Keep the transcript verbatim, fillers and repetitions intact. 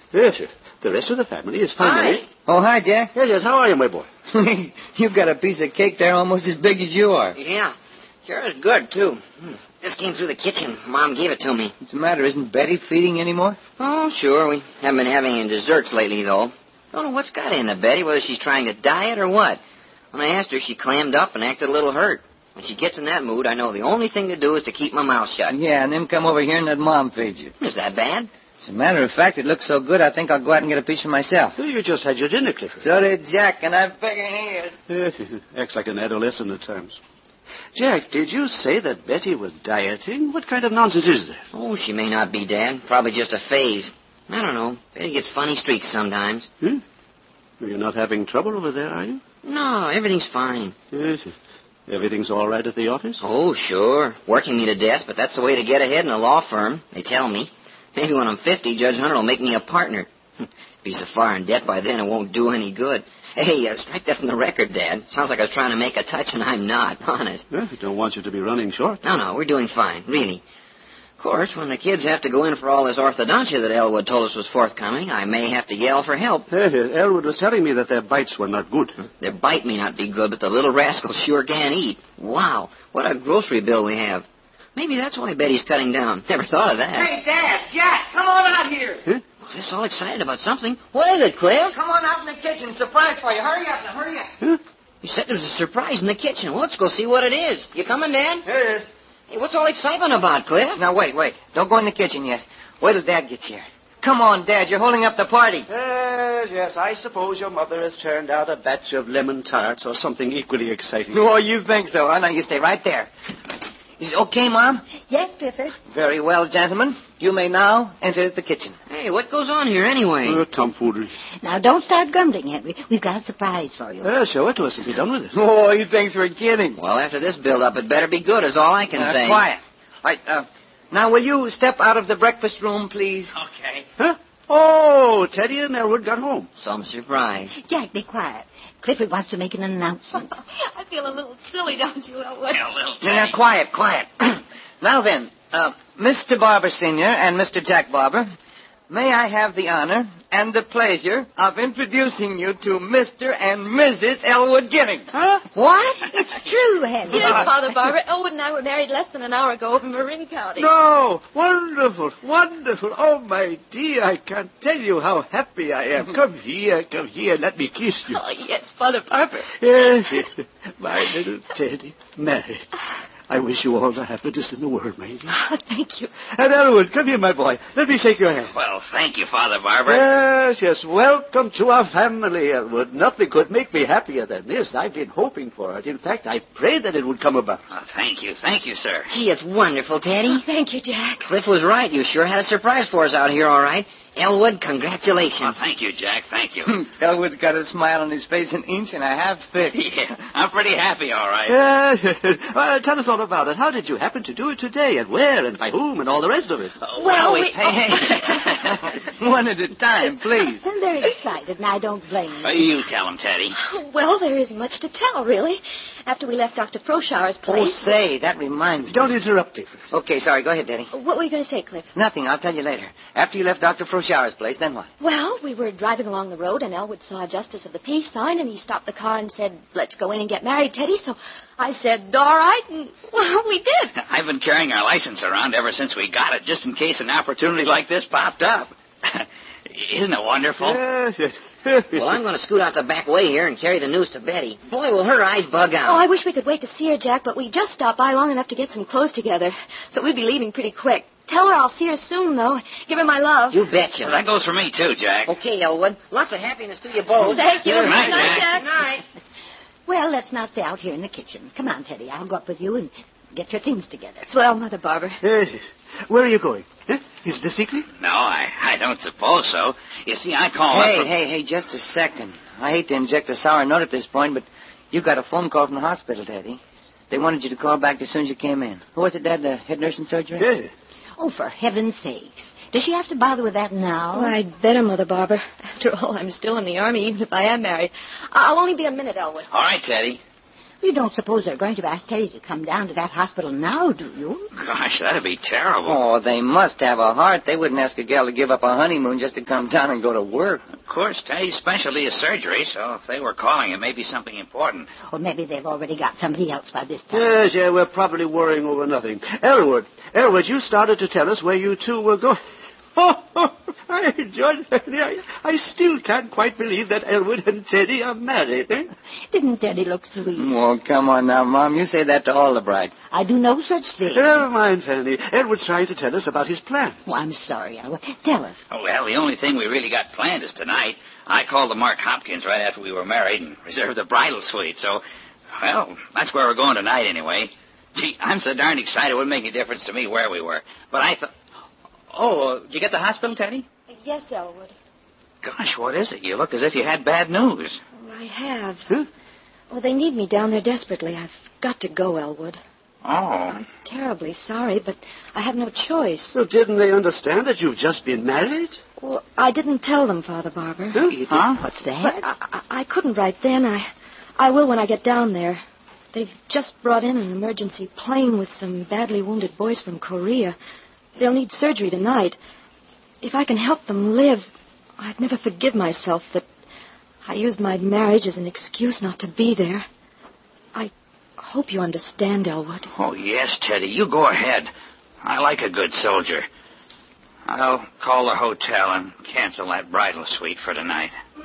Yes, yes. The rest of the family is fine. Hi. Oh, hi, Jack. Yes, yes. How are you, my boy? You've got a piece of cake there almost as big as you are. Yeah. Sure is good, too. Hmm. This came through the kitchen. Mom gave it to me. What's the matter? Isn't Betty feeding anymore? Oh, sure. We haven't been having any desserts lately, though. Don't know what's got into Betty, whether she's trying to diet or what. When I asked her, she clammed up and acted a little hurt. When she gets in that mood, I know the only thing to do is to keep my mouth shut. Yeah, and then come over here and let Mom feed you. Is that bad? As a matter of fact, it looks so good, I think I'll go out and get a piece for myself. Well, you just had your dinner, Clifford. So did Jack, and I'm figuring it. Acts like an adolescent at times. Jack, did you say that Betty was dieting? What kind of nonsense is that? Oh, she may not be, Dad. Probably just a phase. I don't know. Betty gets funny streaks sometimes. Hmm? You're not having trouble over there, are you? No, everything's fine. Yes. Everything's all right at the office? Oh, sure. Working me to death, but that's the way to get ahead in a law firm, they tell me. Maybe when I'm fifty, Judge Hunter will make me a partner. Be so far in debt by then it won't do any good. Hey, uh, strike that from the record, Dad. Sounds like I was trying to make a touch, and I'm not, honest. Well, I don't want you to be running short. No, no, we're doing fine, really. Of course, when the kids have to go in for all this orthodontia that Elwood told us was forthcoming, I may have to yell for help. Hey, Elwood was telling me that their bites were not good. Their bite may not be good, but the little rascals sure can eat. Wow, what a grocery bill we have. Maybe that's why Betty's cutting down. Never thought of that. Hey, Dad, Jack, come on out here. Huh? Well, they're all excited about something. What is it, Cliff? Come on out in the kitchen. Surprise for you. Hurry up now, hurry up. Huh? You said there was a surprise in the kitchen. Well, let's go see what it is. You coming, Dad? Yes. Hey, what's all excitement about, Cliff? Now, wait, wait. Don't go in the kitchen yet. Wait till Dad gets here. Come on, Dad. You're holding up the party. Yes, yes. I suppose your mother has turned out a batch of lemon tarts or something equally exciting. Oh, you think so, huh? Now, you stay right there. Is it okay, Mom? Yes, Clifford. Very well, gentlemen. You may now enter the kitchen. Hey, what goes on here anyway? Uh, tomfoolery. Now, don't start grumbling, Henry. We've got a surprise for you. Uh, show it to us and be done with it. Oh, he thinks we're kidding. Well, after this build-up, it better be good, is all I can Uh, say. quiet. All right, uh, now, will you step out of the breakfast room, please? Okay. Huh? Oh, Teddy and Elwood got home. Some surprise. Jack, be quiet. Clifford wants to make an announcement. I feel a little silly, don't you, Elwood? Yeah, a little Now, now, quiet, quiet. Now then, uh, Mister Barber Senior and Mister Jack Barber, may I have the honor and the pleasure of introducing you to Mister and Missus Elwood Giddings. Huh? What? It's true, Henry. Yes, Father Barber. Elwood and I were married less than an hour ago over in Marin County. No, wonderful, wonderful. Oh, my dear, I can't tell you how happy I am. Come here, come here, let me kiss you. Oh, yes, Father Barber. Yes, yes, my little Teddy, married. I wish you all the happiness in the world, my dear. Oh, thank you. And Elwood, come here, my boy. Let me shake your hand. Well, thank you, Father Barber. Yes, yes. Welcome to our family, Elwood. Nothing could make me happier than this. I've been hoping for it. In fact, I prayed that it would come about. Oh, thank you, thank you, sir. Gee, it's wonderful, Teddy. Oh, thank you, Jack. Cliff was right. You sure had a surprise for us out here, all right. Elwood, congratulations. Well, thank you, Jack. Thank you. Elwood's got a smile on his face an inch and a half thick. Yeah, I'm pretty happy, all right. Yes. Well, tell us all about it. How did you happen to do it today, and where, and by whom, and all the rest of it? Uh, Well, we... we- Hey, hey. One at a time, please. I'm very excited, and I don't blame Uh, you. you tell him, Teddy. Well, there isn't much to tell, really. After we left Doctor Froshour's Oh, place... say, that reminds me. Don't interrupt me. Okay, sorry. Go ahead, Daddy. What were you going to say, Cliff? Nothing. I'll tell you later. After you left Doctor Froshour's place, then what? Well, we were driving along the road, and Elwood saw a Justice of the Peace sign, and he stopped the car and said, let's go in and get married, Teddy. So I said, all right, and, well, we did. I've been carrying our license around ever since we got it, just in case an opportunity like this popped up. Isn't it wonderful? Yes, yes. Well, I'm going to scoot out the back way here and carry the news to Betty. Boy, will her eyes bug out. Oh, I wish we could wait to see her, Jack, but we just stopped by long enough to get some clothes together. So we'd be leaving pretty quick. Tell her I'll see her soon, though. Give her my love. You betcha. Well, that goes for me, too, Jack. Okay, Elwood. Lots of happiness to you both. Thank you. Good night, Jack. Jack. Good night. Well, let's not stay out here in the kitchen. Come on, Teddy. I'll go up with you and get your things together. Swell, Mother Barber. Yes, yes. Where are you going? Huh? Is it a secret? No, I, I don't suppose so. You see, I call Hey, up for... hey, hey, just a second. I hate to inject a sour note at this point, but you got a phone call from the hospital, Daddy. They wanted you to call back as soon as you came in. Who was it, Dad, the head nurse in surgery? Yes. Oh, for heaven's sakes. Does she have to bother with that now? Oh, I'd better, Mother Barber. After all, I'm still in the Army, even if I am married. I'll only be a minute, Elwood. All right, Teddy. You don't suppose they're going to ask Teddy to come down to that hospital now, do you? Gosh, that'd be terrible. Oh, they must have a heart. They wouldn't ask a gal to give up a honeymoon just to come down and go to work. Of course, Teddy's specialty is surgery, so if they were calling, it may be something important. Or maybe they've already got somebody else by this time. Yes, yeah, we're probably worrying over nothing. Elwood, Elwood, you started to tell us where you two were going. Oh, oh, I, John, I, I still can't quite believe that Elwood and Teddy are married. Eh? Didn't Teddy look sweet? Oh, come on now, Mom. You say that to all the brides. I do no such thing. Never mind, Fanny. Elwood's trying to tell us about his plans. Oh, I'm sorry, Elwood. Tell us. Oh, well, the only thing we really got planned is tonight. I called the Mark Hopkins right after we were married and reserved the bridal suite, so, well, that's where we're going tonight anyway. Gee, I'm so darn excited it wouldn't make any difference to me where we were. But I thought... Oh, uh, did you get the hospital, Teddy? Yes, Elwood. Gosh, what is it? You look as if you had bad news. Well, I have. Huh? Well, they need me down there desperately. I've got to go, Elwood. Oh. I'm terribly sorry, but I have no choice. So didn't they understand that you've just been married? Well, I didn't tell them, Father Barber. Huh? Huh? What's that? But I, I, I couldn't right then. I, I will when I get down there. They've just brought in an emergency plane with some badly wounded boys from Korea. They'll need surgery tonight. If I can help them live, I'd never forgive myself that I used my marriage as an excuse not to be there. I hope you understand, Elwood. Oh, yes, Teddy. You go ahead. I like a good soldier. I'll call the hotel and cancel that bridal suite for tonight.